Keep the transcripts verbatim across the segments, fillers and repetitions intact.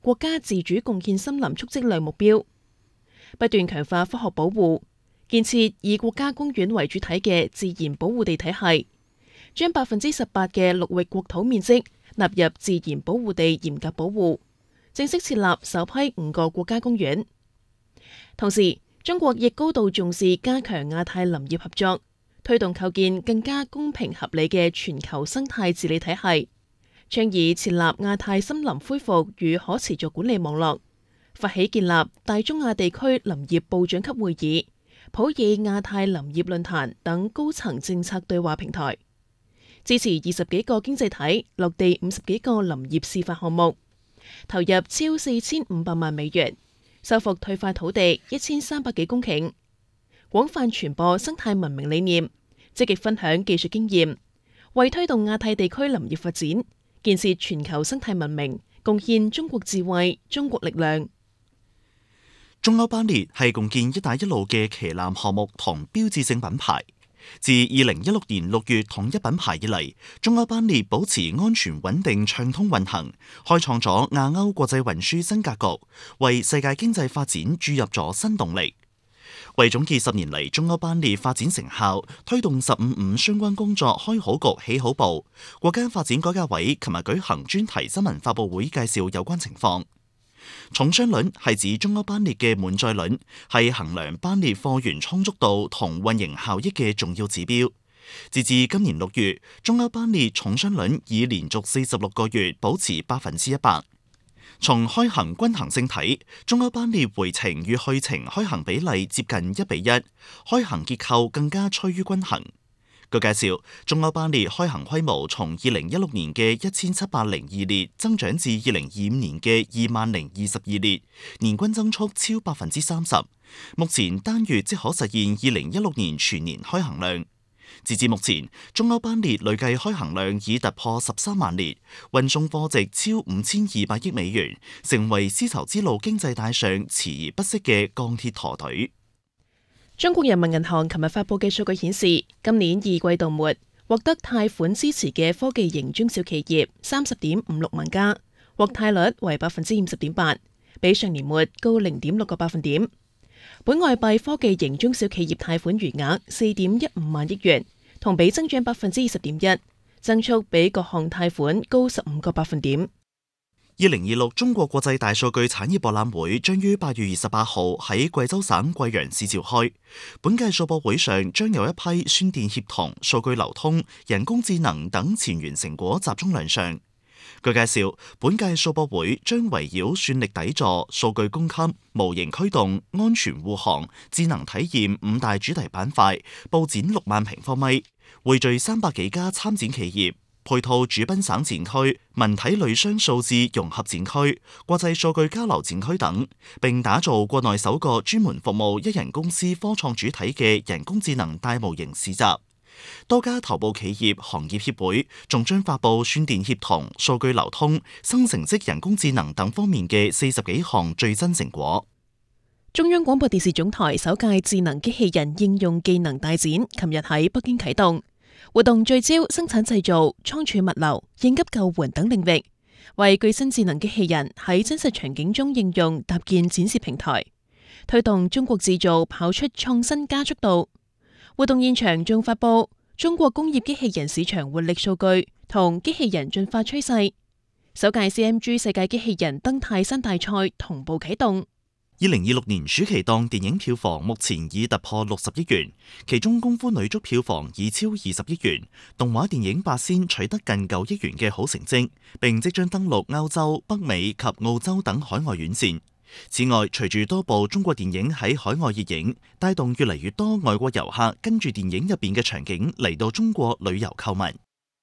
國家自主貢獻森林蓄積量目標，不斷強化科學保護，建設以國家公園為主體嘅自然保護地體系，將百分之十八嘅陸域國土面積納入自然保護地嚴格保護，正式設立首批五個國家公園。同時，中國亦高度重視加強亞太林業合作，推動構建更加公平合理嘅全球生態治理體系，倡議設立亞太森林恢復與可持續管理網絡，發起建立大中亞地區林業部長級會議、普爾亞太林業論壇等高層政策對話平台，支持二十幾個經濟體落地五十幾個林業示範項目，投入超四千五百萬美元，修復退化土地一千三百幾公頃，廣泛傳播生態文明理念，積極分享技術經驗，為推動亞太地區林業發展、建設全球生態文明，貢獻中國智慧、中國力量。 中歐班列係共建「一帶一路」嘅旗艦項目同標誌性品牌。自二零一六年六月統一品牌以嚟，中歐班列保持安全穩定暢通運行，開創咗亞歐國際運輸新格局，為世界經濟發展注入咗新動力。為總結十年嚟中歐班列發展成效，推動十五五相關工作開好局起好步，國家發展改革委琴日舉行專題新聞發佈會，介紹有關情況。重商率係指中歐班列嘅滿載率，係衡量班列貨源充足度同運營效益嘅重要指標。截至今年六月，中歐班列重商率已連續四十六個月保持百分之一百。從開行均衡性睇，中歐班列回程與去程開行比例接近一比一，開行結構更加趨於均衡。據介紹，中歐班列開行規模從二零一六年嘅一千七百零二列增長至二零二五年嘅二萬零二十二列，年均增速超百分之三十。目前單月即可實現二零一六年全年開行量。截至目前，中歐班列累計開行量已突破十三萬列，運送貨值超五千二百億美元，成為絲綢之路經濟帶上鍥而不息嘅鋼鐵駝隊。 中國人民銀行琴日發佈嘅數據顯示，今年二季度末獲得貸款支持嘅科技型中小企業三十點五六萬家，獲貸率為百分之五十點八，比上年末高零點六個百分點。本外幣科技型中小企業貸款餘額四點一五萬億元，同比增長百分之二十點一，增速比各項貸款高十五個百分點。 二零二六中國國際大數據產業博覽會將於八月二十八號喺貴州省貴陽市召開。本屆數博會上將有一批宣電協同、數據流通、人工智能等前沿成果集中亮相。據介紹，本屆數博會將圍繞算力底座、數據供給、模型驅動、安全護航、智能體驗五大主題板塊，佈展六萬平方米，匯聚三百幾家參展企業。配套主賓省展區、文體旅商數字融合展區、國際數據交流展區等，並打造國內首個專門服務一人公司科創主體嘅人工智能大模型市集。多家頭部企業、行業協會仲將發佈宣電協同、數據流通、生成式人工智能等方面嘅四十幾項最新成果。 中央廣播電視總台首屆智能機器人應用技能大展，琴日喺北京啟動。活動聚焦生產製造、倉儲物流、應急救援等領域，為具身智能機器人喺真實場景中應用搭建展示平台，推動中國製造跑出創新加速度。活動現場仲發佈中國工業機器人市場活力數據同機器人進化趨勢。首屆 C M G 世界機器人登泰山大賽同步啟動。 二零二六年暑期檔電影票房目前已突破六十億元，其中功夫女足票房已超二十億元，動畫電影八仙取得近九億元嘅好成績，並即將登陸歐洲、北美及澳洲等海外院線。此外，隨住多部中國電影喺海外熱映，帶動越嚟越多外國遊客跟住電影入邊嘅場景嚟到中國旅遊購物。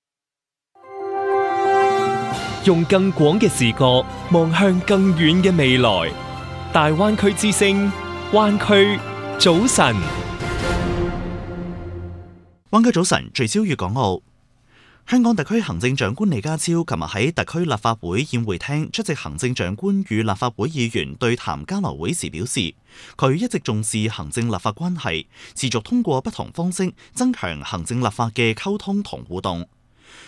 用更廣嘅視角望向更遠嘅未來。大灣區之聲，灣區早晨。 灣區早晨聚焦粵港澳。香港特區行政長官李家超琴日喺特區立法會宴會廳出席行政長官與立法會議員對談交流會時表示，佢一直重視行政立法關係，持續通過不同方式增強行政立法嘅溝通同互動。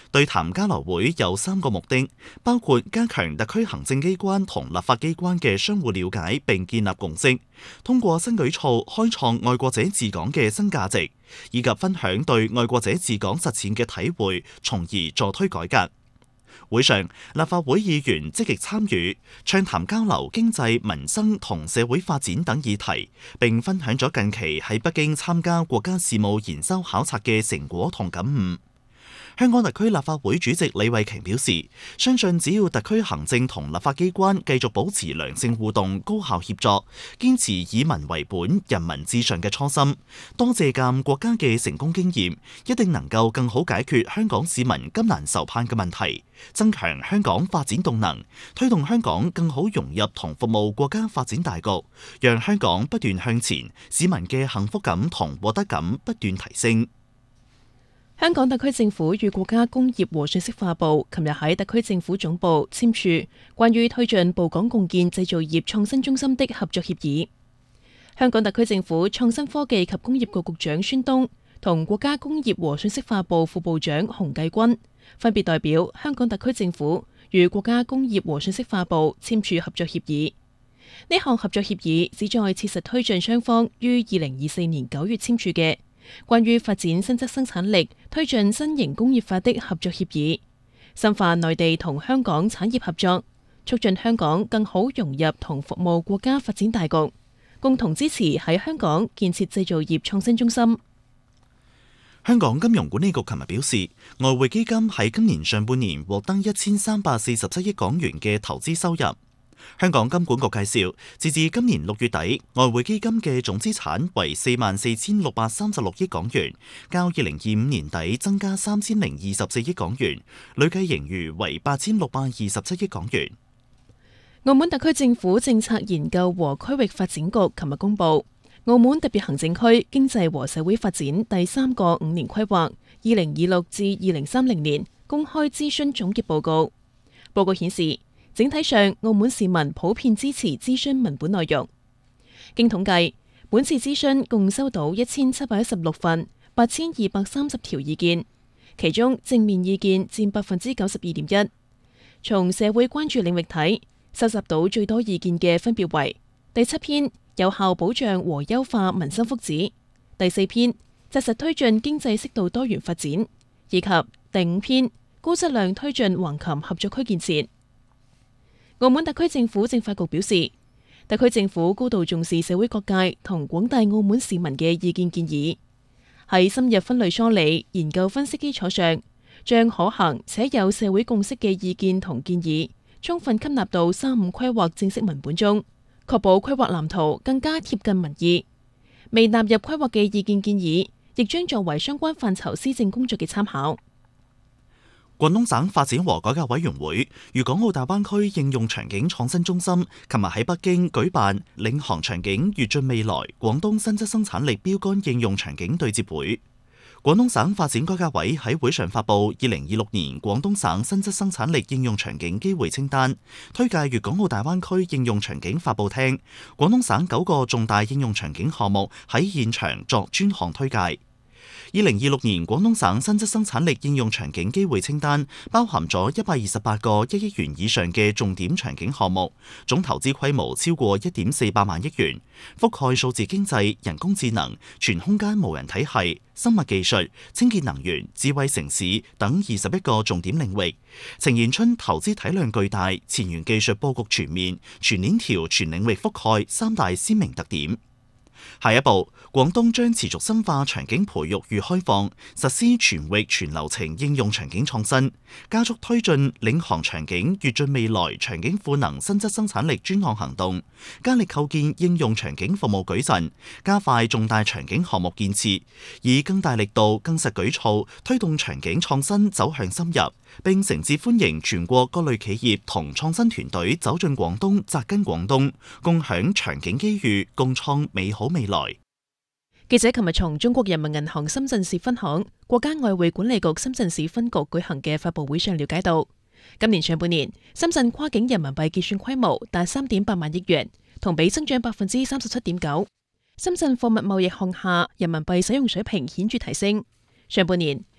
對談交流會有三個目的，包括加強特區行政機關同立法機關嘅相互了解並建立共識，通過新舉措開創愛國者治港嘅新價值，以及分享對愛國者治港實踐嘅體會，從而助推改革。會上，立法會議員積極參與，暢談交流經濟、民生同社會發展等議題，並分享咗近期喺北京參加國家事務研修考察嘅成果同感悟。香港特區立法會主席李慧瓊表示，相信只要特區行政同立法機關繼續保持良性互動、高效協作，堅持以民為本、人民至上嘅初心，多借鑑國家嘅成功經驗，一定能夠更好解決香港市民急難愁盼嘅問題，增強香港發展動能，推動香港更好融入同服務國家發展大局，讓香港不斷向前，市民嘅幸福感同獲得感不斷提升。 香港特區政府與國家工業和信息化部琴日喺特區政府總部簽署關於推進埗港共建製造業創新中心的合作協議。香港特區政府創新科技及工業局局長孫東同國家工業和信息化部副部長洪繼軍分別代表香港特區政府與國家工業和信息化部簽署合作協議。呢項合作協議旨在切實推進雙方於二零二四年九月簽署嘅關於發展新質生產力、推進新型工業化的合作協議，深化內地同香港產業合作，促進香港更好融入同服務國家發展大局，共同支持喺香港建設製造業創新中心。 香港金融管理局琴日表示，外匯基金喺今年上半年獲得一千三百四十七億港元嘅投資收入。香港金管局介紹，截至今年六月底，外匯基金嘅總資產為四萬四千六百三十六億港元，較二零二五年底增加三千零二十四億港元，累計盈餘為八千六百二十七億港元。 澳門特區政府政策研究和區域發展局琴日公布，澳門特別行政區經濟和社會發展第三個五年規劃（二零二六至二零三零年）公開諮詢總結報告。報告顯示，整體上，澳門市民普遍支持諮詢文本內容。經統計，本次諮詢共收到一千七百一十六份八千二百三十條意見，其中正面意見佔百分之九十二點一。從社會關注領域睇，收集到最多意見嘅分別為第七篇有效保障和優化民生福祉，第四篇紮實推進經濟適度多元發展，以及第五篇高質量推進橫琴合作區建設。澳門特區政府政法局表示，特區政府高度重視社會各界同廣大澳門市民嘅意見建議，喺深入分類梳理、研究分析基礎上，將可行且有社會共識嘅意見同建議充分吸納到三五規劃正式文本中，確保規劃藍圖更加貼近民意。未納入規劃嘅意見建議，亦將作為相關範疇施政工作嘅參考。 廣東省發展和改革委員會粵港澳大灣區應用場景創新中心琴日喺北京舉辦領航場景躍進未來廣東新質生產力標杆應用場景對接會。廣東省發展改革委喺會上發布二零二六年廣東省新質生產力應用場景機會清單，推介粵港澳大灣區應用場景發佈廳。廣東省九個重大應用場景項目喺現場作專項推介。二零二六年廣東省新質生產力應用場景機會清單包含咗一百二十八個一億元以上嘅重點場景項目，總投資規模超過一點四百萬億元，覆蓋數字經濟、人工智能、全空間無人體系、生物技術、清潔能源、智慧城市等二十一個重點領域，呈現出投資體量巨大、前沿技術佈局全面、全鏈條全領域覆蓋三大鮮明特點。下一步，廣東將持續深化場景培育與開放，實施全域全流程應用場景創新，加速推進領航場景躍進未來場景賦能新質生產力專項行動，加力構建應用場景服務矩陣，加快重大場景項目建設，以更大力度、更實舉措推動場景創新走向深入，並誠摯歡迎全國各類企業同創新團隊走進廣東、扎根廣東，共享場景機遇，共創美好未來。 記者琴日從中國人民銀行深圳市分行、國家外匯管理局深圳市分局舉行嘅發佈會上了解到，今年上半年深圳跨境人民幣結算規模達三點八萬億元，同比增長百分之三十七點九。深圳貨物貿易項下人民幣使用水平顯著提升。上半年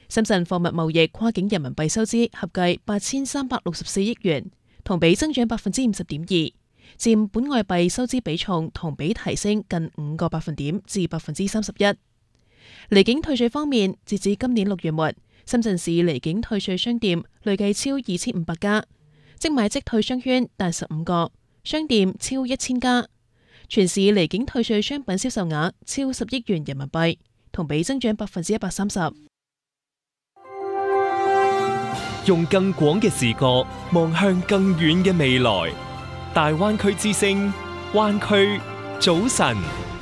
深圳貨物貿易跨境人民幣收支合計八千三百六十四億元，同比增長百分之五十點二，佔本外幣收支比重同比提升近五個百分點至百分之三十一。離境退稅方面，截至今年六月末，深圳市離境退稅商店累計超二千五百家，即買即退商圈達十五個，商店超一千家。全市離境退稅商品銷售額超十億元人民幣，同比增長百分之一百三十。 用更廣嘅視角望向更遠嘅未來，大灣區之聲，灣區早晨。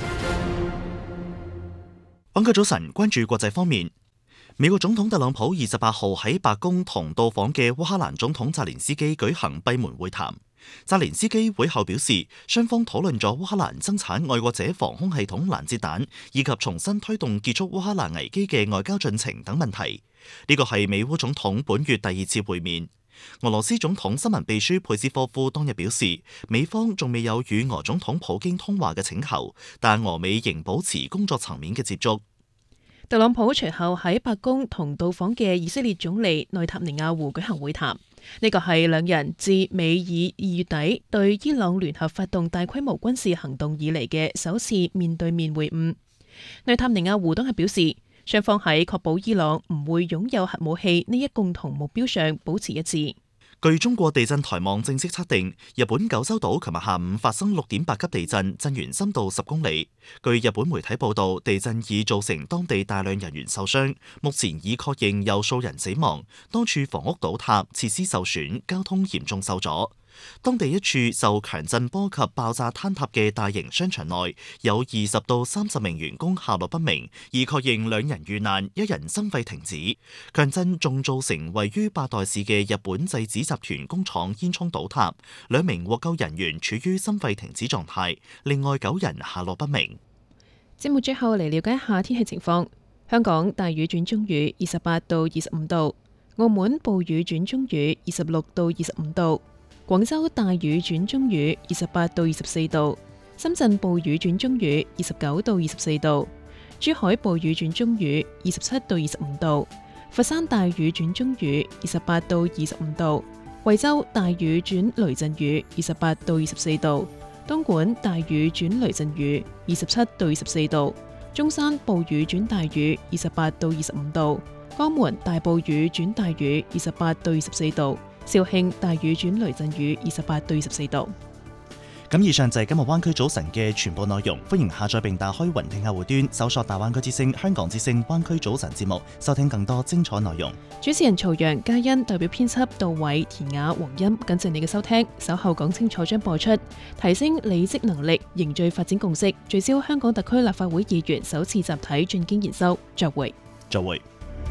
灣區早晨，關注國際方面。美國總統特朗普二十八號喺白宮同到訪嘅烏克蘭總統澤連斯基舉行閉門會談。澤連斯基會後表示，雙方討論咗烏克蘭生產愛國者防空系統攔截彈，以及重新推動結束烏克蘭危機嘅外交進程等問題。呢個係美烏總統本月第二次會面。俄羅斯總統新聞秘書佩斯科夫當日表示，美方仲未有與俄總統普京通話嘅請求，但俄美仍保持工作層面嘅接觸。 特朗普隨後喺白宮同到訪嘅以色列總理內塔尼亞胡舉行會談，呢個係兩人自美以二月底對伊朗聯合發動大規模軍事行動以嚟嘅首次面對面會晤。內塔尼亞胡當日表示，雙方喺確保伊朗唔會擁有核武器呢一共同目標上保持一致。 據中國地震台網正式測定，日本九州島琴日下午發生六點八級地震，震源深度十公里。據日本媒體報道，地震已造成當地大量人員受傷，目前已確認有數人死亡，多處房屋倒塌，設施受損，交通嚴重受阻。當地一處受強震波及爆炸坍塌嘅大型商場內，有二十到三十名員工下落不明，已確認兩人遇難，一人心肺停止。強震仲造成位於八代市嘅日本製紙集團工廠煙囪倒塌，兩名獲救人員處於心肺停止狀態，另外九人下落不明。 節目最後嚟了解一下天氣情況。香港大雨轉中雨，二十八到二十五度；澳門暴雨轉中雨，二十六到二十五度。廣州大雨轉中雨，二十八到二十四度；深圳暴雨轉中雨，二十九到二十四度；珠海暴雨轉中雨，二十七到二十五度；佛山大雨轉中雨，二十八到二十五度；惠州大雨轉雷陣雨，二十八到二十四度；東莞大雨轉雷陣雨，二十七到二十四度；中山暴雨轉大雨，二十八到二十五度；江門大暴雨轉大雨，二十八到二十四度。肇慶大雨轉雷陣雨，二十八到二十四度。 咁以上就係今日灣區早晨嘅全部內容，歡迎下載並打開雲聽客戶端，搜索大灣區之聲、香港之聲灣區早晨節目，收聽更多精彩內容。 主持人曹陽、嘉欣代表編輯杜偉、田雅、黃音，感謝你嘅收聽。稍後講清楚將播出，提升履職能力，凝聚發展共識，聚焦香港特區立法會議員首次集體進京研修。再會， 再會。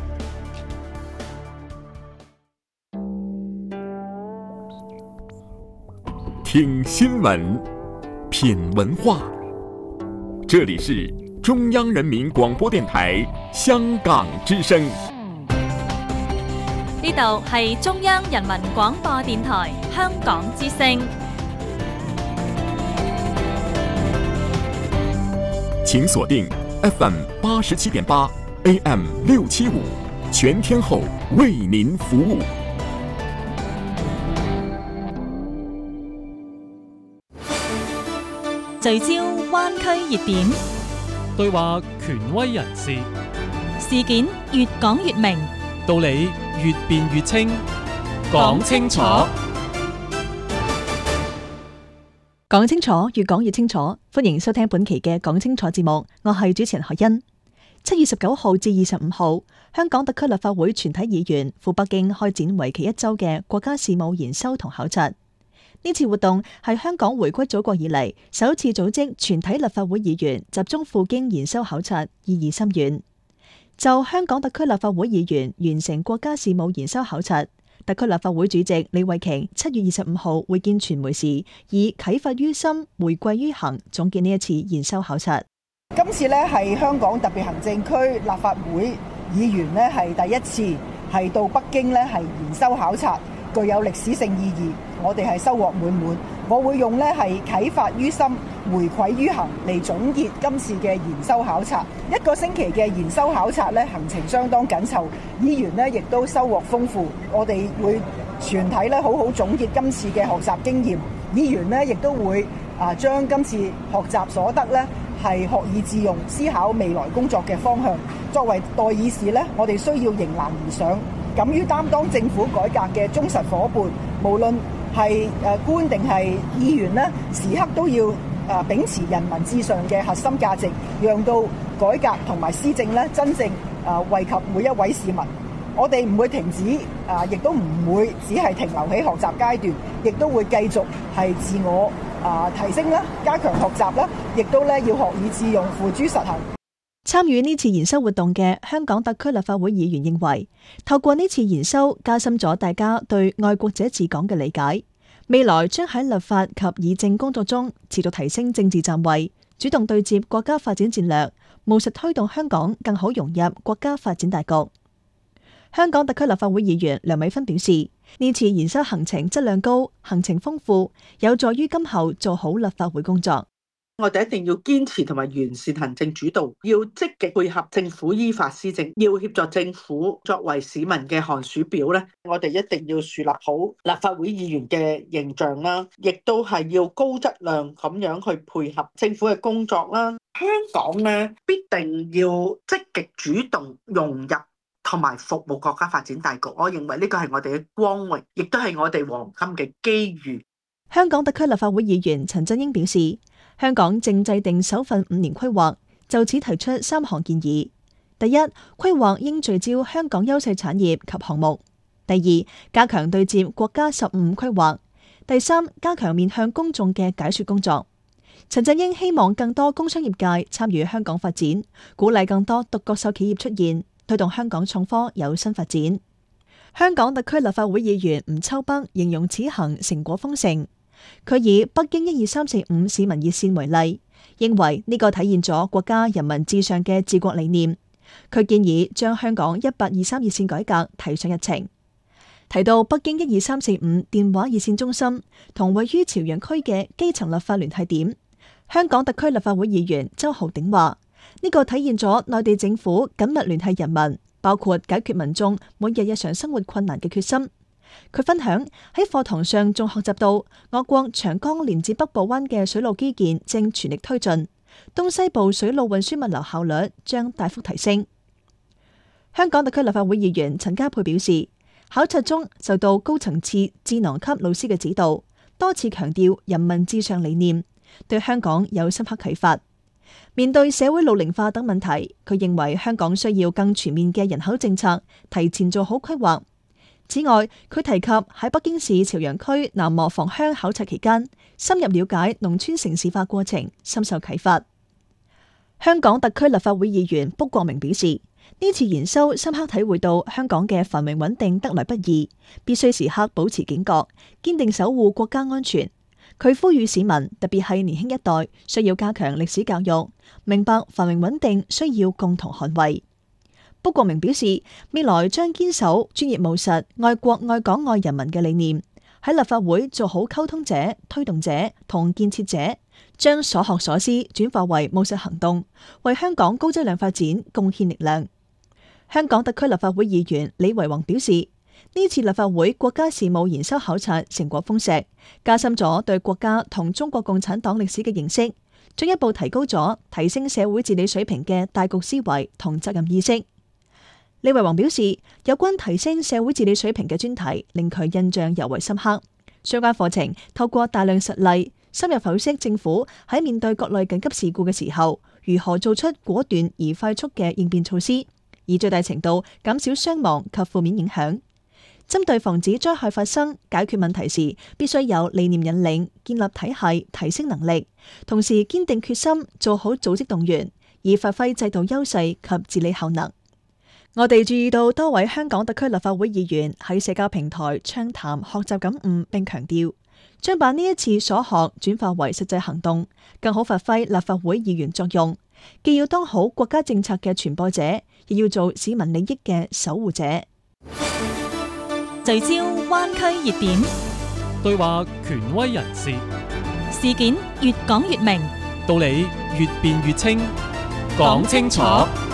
聽新聞，品文化。這裡是中央人民廣播電台香港之聲。 呢度係中央人民廣播電台香港之聲。 請鎖定 F M 八十七點八 A M 六七五，全天候為您服務。 聚焦灣區熱點， 對話權威人士， 事件越講越明， 道理越辯越清，講清楚， 講清楚，越講越清楚。歡迎收聽本期嘅講清楚節目，我係主持人何欣。七月十九號至二十五號，香港特區立法會全體議員赴北京開展為期一周嘅國家事務研修同考察。呢次活動係香港回歸祖國以嚟首次組織全體立法會議員集中赴京研修考察，意義深遠。就香港特區立法會議員完成國家事務研修考察，特區立法會主席李慧瓊七月二十五號會見傳媒時，以啟發於心，回歸於行總結呢一次研修考察。 今次呢係香港特別行政區立法會議員呢係第一次係到北京呢係研修考察，具有歷史性意義。 我哋係收穫滿滿。我會用呢係啟發於心，回饋於行嚟總結今次嘅研修考察。一個星期嘅研修考察呢，行程相當緊湊，議員呢亦都收穫豐富。我哋會全體呢好好總結今次嘅學習經驗，議員呢亦都會啊將今次學習所得呢係學以致用，思考未來工作嘅方向。作為代議士呢，我哋需要迎難而上，敢於擔當政府改革嘅忠實夥伴。無論係誒官定係議員呢，時刻都要誒秉持人民至上嘅核心價值，讓到改革同埋施政呢真正誒惠及每一位市民。我哋唔會停止，啊，亦都唔會只係停留喺學習階段，亦都會繼續係自我啊提升啦，加強學習啦，亦都咧要學以致用，付諸實行。 參與呢次研修活動嘅香港特區立法會議員認為，透過呢次研修加深咗大家對愛國者治港嘅理解，未來將喺立法及議政工作中持續提升政治站位，主動對接國家發展戰略，務實推動香港更好融入國家發展大局。香港特區立法會議員梁美芬表示，呢次研修行程質量高，行程豐富，有助於今後做好立法會工作。 我哋一定要堅持同埋完善行政主導，要積極配合政府依法施政，要協助政府作為市民嘅寒暑表咧。我哋一定要樹立好立法會議員嘅形象啦，亦都係要高質量咁樣去配合政府嘅工作啦。香港咧必定要積極主動融入同埋服務國家發展大局，我認為呢個係我哋嘅光榮，亦都係我哋黃金嘅機遇。 香港特區立法會議員陳振英表示，香港正制定首份五年規劃，就此提出三項建議。第一，規劃應聚焦香港優勢產業及項目；第二，加強對接國家十五規劃；第三，加強面向公眾嘅解說工作。陳振英希望更多工商業界參與香港發展，鼓勵更多獨角獸企業出現，推動香港創科有新發展。香港特區立法會議員吳秋北形容此行成果豐盛，佢以北京一二三四五市民熱線為例，認為呢個體現咗國家人民至上嘅治國理念。佢建議將香港一八二三熱線改革提上日程。提到北京一二三四五電話熱線中心同位於朝陽區嘅基層立法聯繫點，香港特區立法會議員周浩鼎話：呢個體現咗內地政府緊密聯繫人民，包括解決民眾每日日常生活困難嘅決心。佢分享喺課堂上仲學習到，我國長江連接北部灣嘅水路基建正全力推進，東西部水路運輸物流效率將大幅提升。香港特區立法會議員陳家珮表示，考察中受到高層次智囊級老師嘅指導，多次強調人民至上理念，對香港有深刻啟發。面對社會老齡化等問題，佢認為香港需要更全面嘅人口政策，提前做好規劃。此外，佢提及喺北京市朝陽區南磨房鄉考察期間，深入了解農村城市化過程，深受啟發。香港特區立法會議員卜國明表示，呢次研修深刻體會到香港嘅繁榮穩定得來不易，必須時刻保持警覺，堅定守護國家安全。佢呼籲市民，特別係年輕一代，需要加強歷史教育，明白繁榮穩定需要共同捍衛。卜國明表示，未來將堅守專業務實、愛國愛港愛人民嘅理念，喺立法會做好溝通者、推動者同建設者，將所學所思轉化為務實行動，為香港高質量發展貢獻力量。香港特區立法會議員李維宏表示，呢次立法會國家事務研修考察成果豐碩，加深咗對國家同中國共產黨歷史嘅認識，進一步提高咗提升社會治理水平嘅大局思維同責任意識。李維宏表示，有關提升社會治理水平嘅專題令佢印象尤為深刻。相關課程透過大量實例，深入剖析政府喺面對各類緊急事故嘅時候，如何做出果斷而快速嘅應變措施，以最大程度減少傷亡及負面影響。針對防止災害發生、解決問題時，必須有理念引領，建立體系，提升能力，同時堅定決心做好組織動員，以發揮制度優勢及治理效能。我哋注意到多位香港特區立法會議員喺社交平台暢談學習感悟，並強調將把呢一次所學轉化為實際行動，更好發揮立法會議員作用，既要當好國家政策嘅傳播者，亦要做市民利益嘅守護者。 聚焦灣區熱點， 對話權威人士， 事件越講越明， 道理越辯越清。講清楚，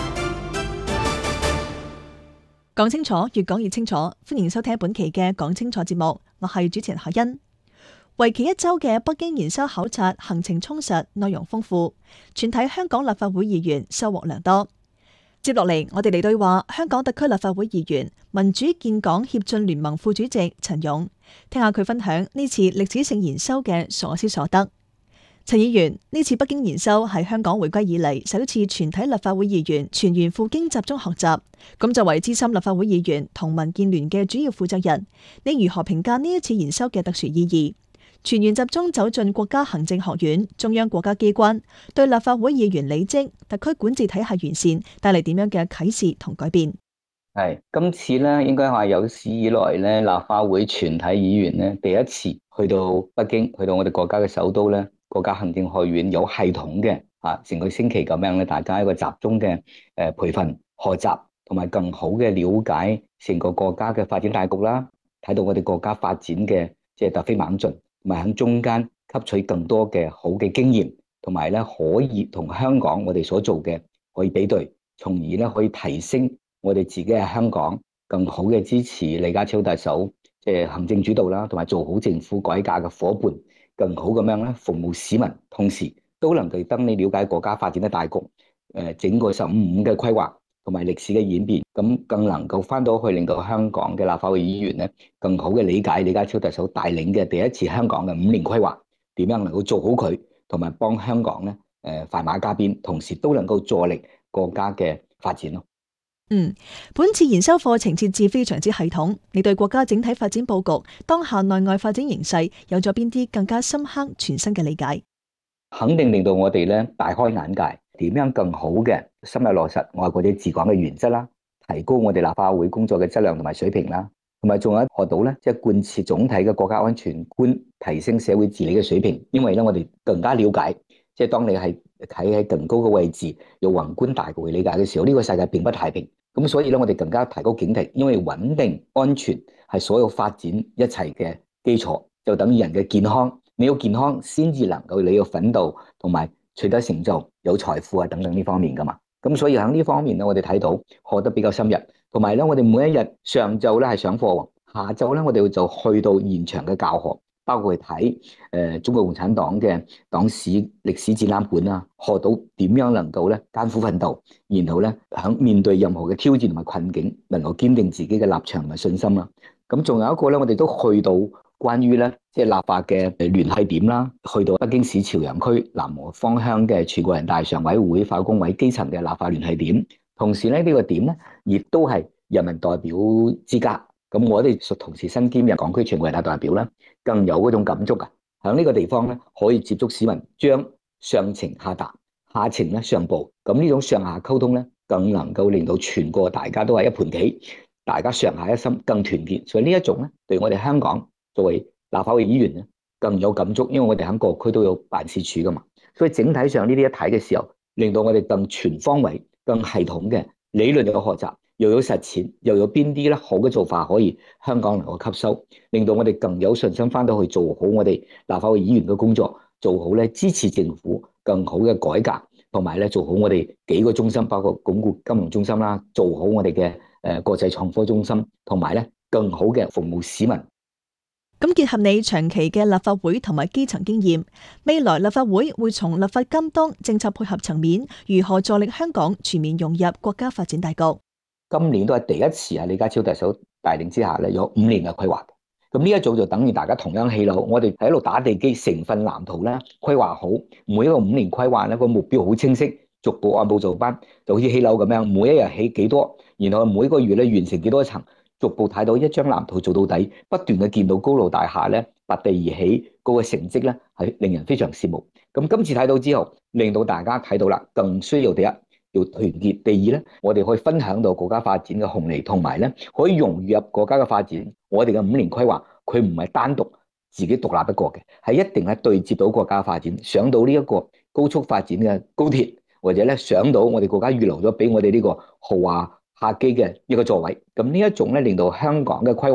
講清楚，越講越清楚。歡迎收聽本期嘅講清楚節目，我係主持人何欣。為期一周嘅北京研修考察行程充實，內容豐富，全體香港立法會議員收穫良多。接落嚟，我哋嚟對話香港特區立法會議員、民主建港協進聯盟副主席陳勇，聽下佢分享呢次歷史性研修嘅所思所得。陳議員，呢次北京研修係香港回歸以嚟首次全體立法會議員全員赴京集中學習。咁作為資深立法會議員同民建聯嘅主要負責人，你如何評價呢一次研修嘅特殊意義？全員集中走進國家行政學院、中央國家機關，對立法會議員履職、特區管治體系完善帶嚟點樣嘅啟示同改變？ 係今次咧，應該話有史以來咧，立法會全體議員咧第一次去到北京，去到我哋國家嘅首都咧，國家行政學院有系統嘅啊，成個星期咁樣咧，大家一個集中嘅誒培訓、學習，同埋更好嘅了解成個國家嘅發展大局啦，睇到我哋國家發展嘅即係突飛猛進。同埋喺中間吸取更多嘅好嘅經驗，同埋咧可以同香港我哋所做嘅可以比對，從而咧可以提升我哋自己喺香港更好嘅支持李家超特首即係行政主導啦，同埋做好政府改革嘅夥伴，更好咁樣咧服務市民，同時都能夠等你了解國家發展嘅大局，誒整個十五五嘅規劃同埋歷史嘅演變，咁更能夠翻到去令到香港嘅立法會議員咧，更好嘅理解李家超特首帶領嘅第一次香港嘅五年規劃，點樣能夠做好佢，同埋幫香港咧誒快馬加鞭，同時都能夠助力國家嘅發展咯。 嗯，本次研修課程設置非常之系統，你對國家整體發展佈局、當下內外發展形勢有咗邊啲更加深刻、全新嘅理解？ 肯定令到我哋咧大開眼界。點樣更好嘅深入落實愛國者治港嘅原則啦，提高我哋立法會工作嘅質量同埋水平啦，同埋仲有學到咧，即係貫徹總體嘅國家安全觀，提升社會治理嘅水平。因為咧，我哋更加了解，即係當你係企喺更高嘅位置，有宏觀大局嘅理解嘅時候，呢個世界並不太平。咁所以咧，我哋更加提高警惕，因為穩定安全係所有發展一切嘅基礎，就等於人嘅健康。你有健康，先至能夠你要奮鬥同埋取得成就、有財富啊等等呢方面噶嘛，咁所以喺呢方面咧，我哋睇到學得比較深入，同埋咧，我哋每一日上晝咧係上課，下晝咧我哋就去到現場嘅教學，包括去睇誒中國共產黨嘅黨史歷史展覽館啊，學到點樣能夠咧艱苦奮鬥，然後咧喺面對任何嘅挑戰同埋困境，能夠堅定自己嘅立場同埋信心啦。咁仲有一個咧，我哋都去到關於咧，即係立法嘅聯繫點啦，去到北京市朝陽區南和坊鄉嘅全國人大常委會法工委基層嘅立法聯繫點，同時咧呢個點咧，亦都係人民代表之家。咁我哋同時身兼嘅港區全國人大代表咧，更有嗰種感觸啊！喺呢個地方咧，可以接觸市民，將上情下達，下情咧上報。咁呢種上下溝通咧，更能夠令到全國大家都係一盤棋，大家上下一心，更團結。所以呢一種咧，對我哋香港作為立法會議員咧，更有感觸，因為我哋喺各區都有辦事處噶嘛，所以整體上呢啲一睇嘅時候，令到我哋更全方位、更系統嘅理論有學習，又有實踐，又有邊啲咧好嘅做法可以香港能夠吸收，令到我哋更有信心翻到去做好我哋立法會議員嘅工作，做好咧支持政府更好嘅改革，同埋咧做好我哋幾個中心，包括鞏固金融中心啦，做好我哋嘅誒國際創科中心，同埋咧更好嘅服務市民。 咁結合你長期嘅立法會同埋基層經驗，未來立法會會從立法監督、政策配合層面，如何助力香港全面融入國家發展大局？ 今年都係第一次喺李家超特首帶領之下咧，有五年嘅規劃。咁呢一組就等於大家同樣氣流，我哋喺度打地基，成份藍圖咧規劃好，每一個五年規劃咧個目標好清晰，逐步按部就班，就好似起樓咁樣，每一日起幾多，然後每個月咧完成幾多層。逐步睇到一張藍圖做到底，不斷嘅見到高樓大廈咧拔地而起嗰個成績咧係令人非常羨慕。咁今次睇到之後，令到大家睇到啦，更需要第一要團結，第二咧我哋可以分享到國家發展嘅紅利，同埋咧可以融入國家嘅發展。我哋嘅五年規劃佢唔係單獨自己獨立一個嘅，係一定係對接到國家發展，上到呢一個高速發展嘅高鐵，或者咧上到我哋國家預留咗俾我哋呢個豪華客機嘅一個座位。咁呢一種咧令到香港嘅規劃咧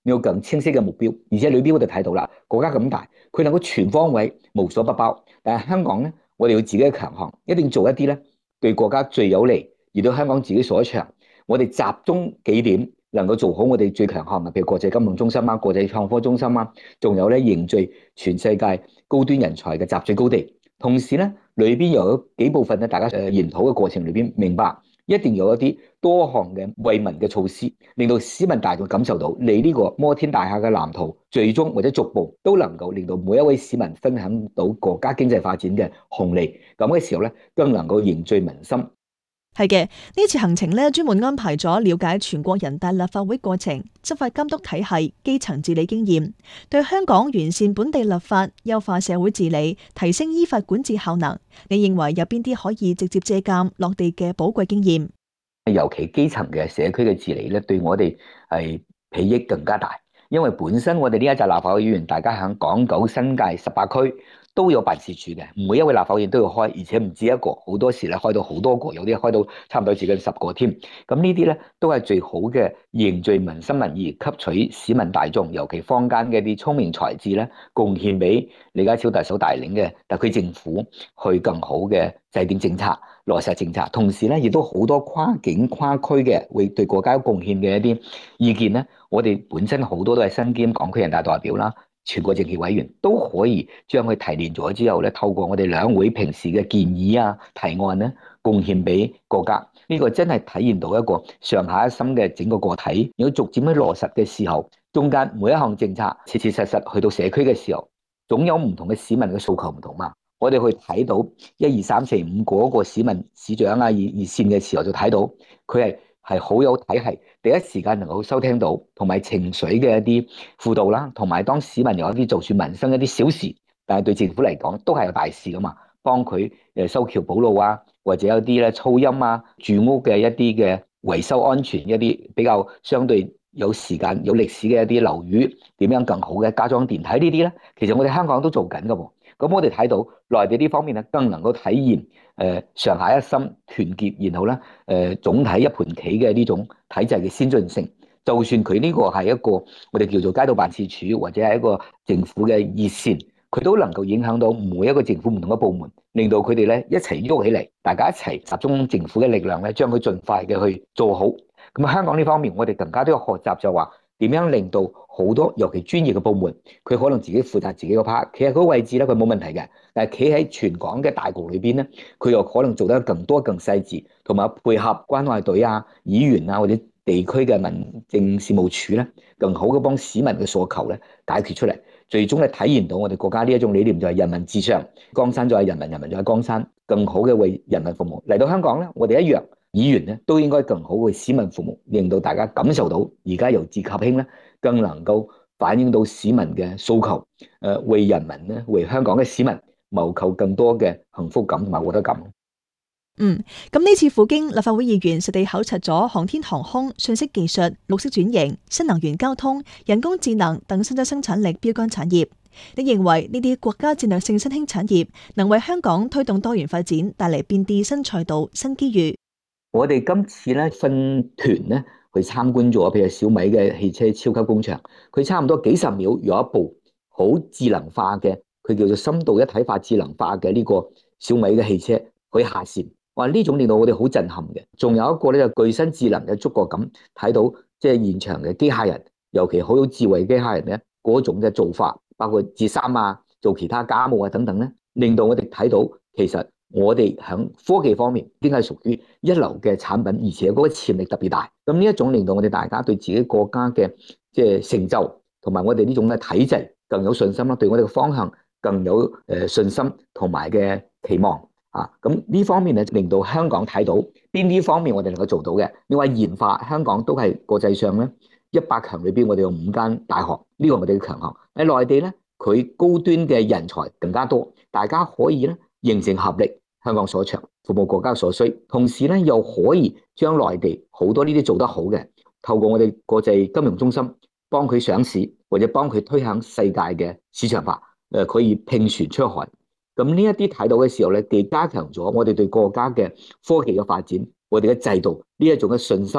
有更清晰嘅目標。而且裏邊我哋睇到啦，國家咁大，佢能夠全方位無所不包。但係香港咧，我哋要自己嘅強項，一定做一啲咧對國家最有利，而對香港自己所長，我哋集中幾點，能夠做好我哋最強項嘅，譬如國際金融中心啊、國際創科中心啊，仲有咧凝聚全世界高端人才嘅集聚高地。同時咧，裏邊又有幾部分咧，大家誒研討嘅過程裏邊明白，一定有一啲多項嘅惠民嘅措施，令到市民大眾感受到你呢個摩天大廈嘅藍圖，最終或者逐步都能夠令到每一位市民分享到國家經濟發展嘅紅利。咁嘅時候咧，更能夠凝聚民心。 係嘅，呢次行程呢，專門安排咗了解全國人大立法會過程、執法監督體系、基層治理經驗，對香港完善本地立法、優化社會治理、提升依法管治效能，你認為有邊啲可以直接借鑑落地嘅寶貴經驗？ 尤其基層嘅社區嘅治理咧，對我哋係裨益更加大，因為本身我哋呢一紮立法會議員，大家喺港九新界十八區都有辦事處嘅，每一位立法會議員都要開，而且唔止一個，好多時咧開到好多個，有啲開到差唔多接近十個添。咁呢啲咧都係最好嘅凝聚民心民意，吸取市民大眾，尤其坊間嘅啲聰明才智咧，貢獻俾李家超特首帶領嘅特區政府去更好嘅制定政策、落實政策。同時咧，亦都好多跨境跨區嘅會對國家有貢獻嘅一啲意見咧，我哋本身好多都係身兼港區人大代表啦。全國政協委員都可以將佢提煉咗之後咧，透過我哋兩會平時嘅建議啊、提案咧，貢獻俾國家。呢個真係體現到一個上下一心嘅整個個體。如果逐漸去落實嘅時候，中間每一項政策切切實實去到社區嘅時候，總有唔同嘅市民嘅訴求唔同嘛。我哋去睇到一二三四五嗰個市民市長啊、熱熱線嘅時候，就睇到佢係係好有體系，第一時間能夠收聽到，同埋情緒嘅一啲輔導啦，同埋當市民有一啲就算民生一啲小事，但係對政府嚟講都係有大事噶嘛，幫佢誒修橋補路啊，或者有啲咧噪音啊、住屋嘅一啲嘅維修安全一啲比較相對有時間有歷史嘅一啲樓宇點樣更好嘅加裝電梯呢啲咧，其實我哋香港都做緊噶喎。咁我哋睇到內地呢方面咧，更能夠體現誒上下一心團結，然後咧誒總體一盤棋嘅呢種體制嘅先進性。就算佢呢個係一個我哋叫做街道辦事處或者係一個政府嘅熱線，佢都能夠影響到每一個政府唔同嘅部門，令到佢哋咧一齊喐起嚟，大家一齊集中政府嘅力量咧，將佢盡快嘅去做好。咁香港呢方面，我哋更加都要學習就話點樣令到好多尤其專業嘅部門，佢可能自己負責自己個 part， 企喺嗰個位置咧，佢冇問題嘅。但係企喺全港嘅大局裏邊咧，佢又可能做得更多更細緻，同埋配合關愛隊啊、議員啊或者地區嘅民政事務處咧，更好嘅幫市民嘅訴求咧解決出嚟，最終咧體現到我哋國家呢一種理念就係人民至上，江山在人民，人民在江山，更好嘅為人民服務。嚟到香港咧，我哋一樣。議員咧都應該更好為市民服務，令到大家感受到而家由治及興咧，更能夠反映到市民嘅訴求，誒為人民咧，為香港嘅市民謀求更多嘅幸福感同埋獲得感。 嗯，咁呢次赴京立法會議員實地考察咗航天航空、信息技術、綠色轉型、新能源交通、人工智能等新增生產力標杆產業。你認為呢啲國家戰略性新興產業能為香港推動多元發展帶嚟邊啲新賽道、新機遇？ 我哋今次咧分團咧去參觀咗，譬如小米嘅汽車超級工場，佢差唔多幾十秒有一部好智能化嘅，佢叫做深度一體化智能化嘅呢個小米嘅汽車可以下線。哇！呢種令到我哋好震撼嘅。仲有一個咧就具身智能嘅觸覺感，睇到即係現場嘅機械人，尤其好有智慧嘅機械人咧嗰種嘅做法，包括摺衫啊、做其他家務啊等等咧，令到我哋睇到其實。我哋喺科技方面應該係屬於一流嘅產品，而且嗰個潛力特別大。咁呢一種令到我哋大家對自己國家嘅即係成就，同埋我哋呢種嘅體制更有信心啦，對我哋嘅方向更有誒信心同埋嘅期望啊。咁呢方面咧，令到香港睇到邊啲方面我哋能夠做到嘅。你話研發，香港都係國際上咧一百強裏邊，我哋有五間大學，呢個我哋嘅強項。喺內地咧，佢高端嘅人才更加多，大家可以咧形成合力。香港所長，服務國家所需，同時咧又可以將內地好多呢啲做得好嘅，透過我哋國際金融中心幫佢上市，或者幫佢推向世界嘅市場化，誒可以併船出海。咁呢一啲睇到嘅時候咧，既加強咗我哋對國家嘅科技嘅發展，我哋嘅制度呢一種嘅信心，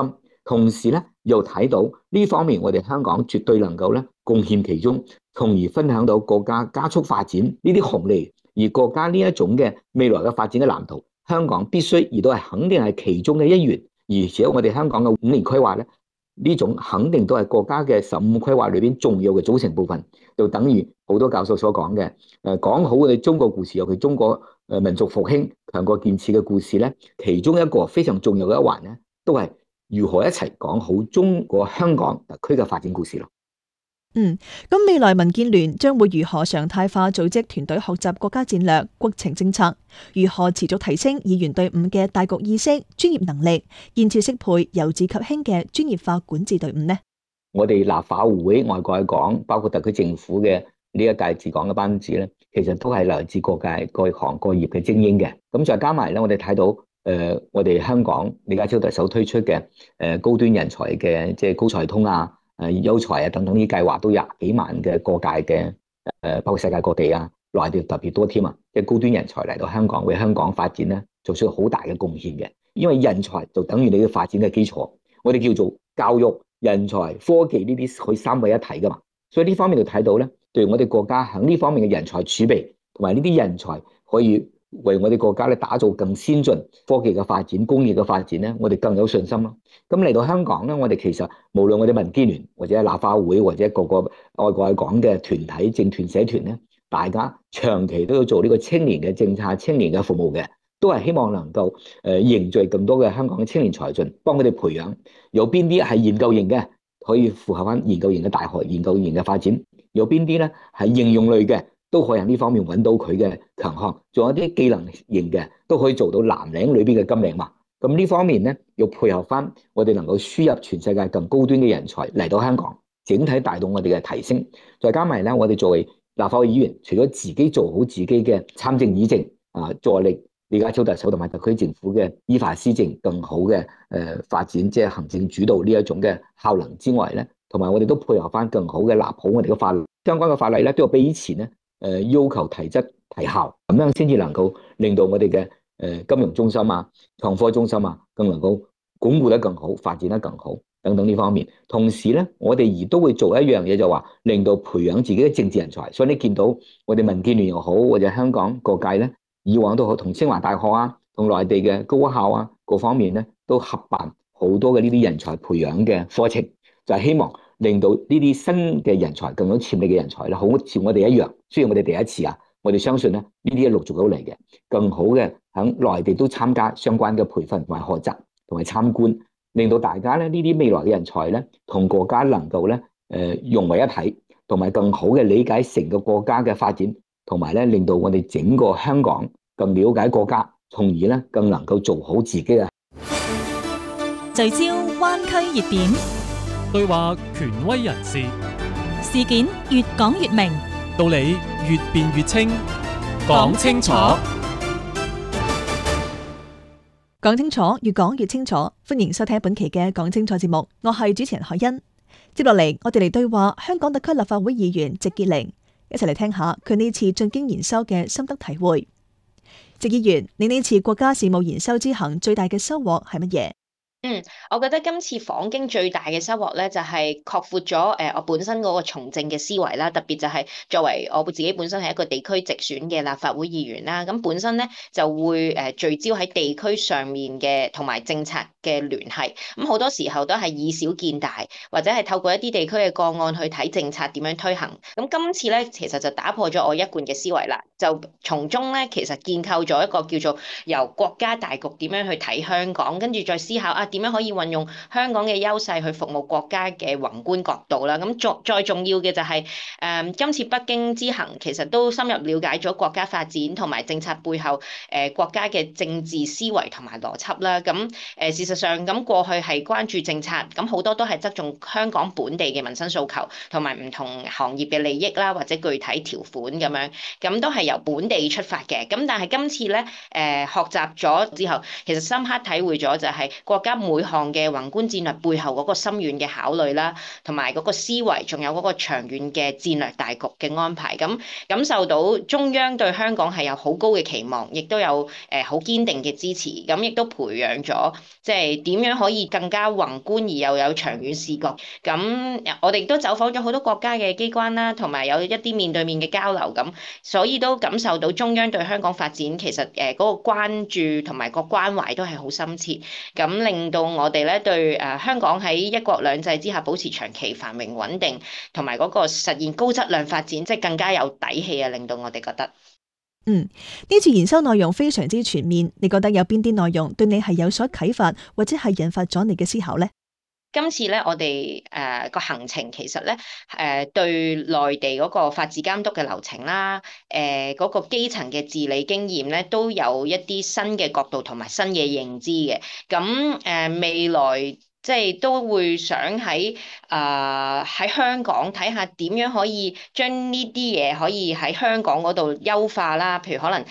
同時咧又睇到呢方面我哋香港絕對能夠咧貢獻其中，從而分享到國家加速發展呢啲紅利，而國家呢一種嘅未來嘅發展嘅藍圖，香港必須亦都係肯定係其中嘅一員，而且我哋香港嘅五年規劃咧，呢種肯定都係國家嘅十五規劃裏邊重要嘅組成部分，就等於好多教授所講嘅，誒講好我哋中國故事，尤其中國誒民族復興、強國建設嘅故事咧，其中一個非常重要嘅一環咧，都係如何一齊講好中國香港特區嘅發展故事咯。 嗯，咁未來民建聯將會如何常態化組織團隊學習國家戰略、國情政策？如何持續提升議員隊伍嘅大局意識、專業能力，建設適配由治及興嘅專業化管治隊伍呢？ 我哋立法會外國嚟講，包括特區政府嘅呢一屆治港嘅班子咧，其實都係來自各界各行各業嘅精英嘅。咁再加埋咧，我哋睇到誒、呃，我哋香港李家超特首推出嘅誒高端人才嘅即係高才通啊。誒優才啊等等呢啲計劃都廿幾萬嘅各界嘅誒，包括世界各地啊，內地特別多添啊，即係高端人才嚟到香港，為香港發展咧做出好大嘅貢獻嘅。因為人才就等於你嘅發展嘅基礎，我哋叫做教育、人才、科技呢啲可以三位一體噶嘛。所以呢方面就睇到咧，對我哋國家喺呢方面嘅人才儲備同埋呢啲人才可以為我哋國家咧打造更先進科技嘅發展、工業嘅發展咧，我哋更有信心咯。咁嚟到香港咧，我哋其實無論我哋民建聯或者立法會或者各個外國講嘅團體、政團、社團咧，大家長期都要做呢個青年嘅政策、青年嘅服務嘅，都係希望能夠誒凝聚更多嘅香港嘅青年才俊，幫佢哋培養。有邊啲係研究型嘅，可以符合翻研究型嘅大學、研究型嘅發展；有邊啲咧係應用類嘅，都可以喺呢方面揾到佢嘅強項，仲有啲技能型嘅都可以做到藍領裏邊嘅金領嘛。咁呢方面咧，要配合翻我哋能夠輸入全世界更高端嘅人才嚟到香港，整體帶動我哋嘅提升。再加埋咧，我哋作為立法會議員，除咗自己做好自己嘅參政議政啊，助力李家超特首同埋特區政府嘅依法施政更好嘅誒發展，即係行政主導呢一種嘅效能之外咧，同埋我哋都配合翻更好嘅立好我哋嘅法律，相關嘅法例咧都要比以前咧誒要求提質提效，咁樣先至能夠令到我哋嘅誒金融中心啊、創科中心啊，更能夠鞏固得更好、發展得更好等等呢方面。同時咧，我哋亦都會做一樣嘢，就話令到培養自己嘅政治人才。所以你見到我哋民建聯又好，或者香港各界咧，以往都好同清華大學啊、同內地嘅高校啊各方面咧，都合辦好多嘅呢啲人才培養嘅課程，就係希望令到呢啲新嘅人才、更有潛力嘅人才咧，好似我哋一樣。雖然我哋第一次啊。我哋相信咧，呢啲一陸續到嚟嘅，更好嘅喺內地都參加相關嘅培訓同埋學習同埋參觀，令到大家咧呢啲未來嘅人才咧，同國家能夠咧誒融為一體，同埋更好嘅理解成個國家嘅發展，同埋咧令到我哋整個香港更了解國家，從而咧更能夠做好自己嘅。 聚焦灣區熱點， 對話權威人士， 事件越講越明， 道理越辯越清，講清楚， 講清楚，越講越清楚。歡迎收聽本期嘅講清楚節目，我係主持人海欣。接落嚟，我哋嚟對話香港特區立法會議員席潔玲，一齊嚟聽下佢呢次進京研修嘅心得體會。席議員，你呢次國家事務研修之行最大嘅收穫係乜嘢？ 嗯，我覺得今次訪京最大嘅收穫咧，就係擴闊咗誒我本身嗰個從政嘅思維啦。特別就係作為我自己本身係一個地區直選嘅立法會議員啦，咁本身咧就會誒聚焦喺地區上面嘅同埋政策嘅聯繫。咁好多時候都係以小見大，或者係透過一啲地區嘅個案去睇政策點樣推行。咁今次咧其實就打破咗我一貫嘅思維啦，就從中咧其實建構咗一個叫做由國家大局點樣去睇香港，跟住再思考啊點樣可以運用香港嘅優勢去服務國家嘅宏觀角度啦。咁再再重要嘅就係、是、誒、嗯、今次北京之行，其實都深入了解咗國家發展同埋政策背後誒、呃、國家嘅政治思維同埋邏輯啦。咁誒、呃、事實上咁過去係關注政策，咁好多都係側重香港本地嘅民生訴求同埋唔同行業嘅利益啦，或者具體條款咁樣，咁都係由本地出發嘅。咁但係今次咧誒、呃、學習咗之後，其實深刻體會咗就係國家每項嘅宏觀戰略背後嗰個深遠嘅考慮啦，同埋嗰個思維，仲有嗰個長遠嘅戰略大局嘅安排。咁感受到中央對香港係有好高嘅期望，亦都有誒好堅定嘅支持。咁亦都培養咗即係點樣可以更加宏觀而又有長遠視角。咁我哋亦都走訪咗好多國家嘅機關啦，同埋有一啲面對面嘅交流。咁所以都感受到中央對香港發展其實誒嗰個關注同埋個關懷都係好深切。咁令到我哋咧對誒香港喺一國兩制之下保持長期繁榮穩定，同埋嗰個實現高質量發展，即係更加有底氣啊！令到我哋覺得， 嗯，呢次研修內容非常之全面，你覺得有邊啲內容對你係有所啟發，或者係引發咗你嘅思考呢？ 今次咧，我哋誒個行程其實咧誒、呃、對內地嗰個法治監督嘅流程啦，誒、呃、嗰、嗰個基層嘅治理經驗咧，都有一啲新嘅角度同埋新嘅認知嘅。咁誒、呃、未來。即係都會想喺啊喺香港睇下點樣可以將呢啲嘢可以喺香港嗰度優化啦，譬如可能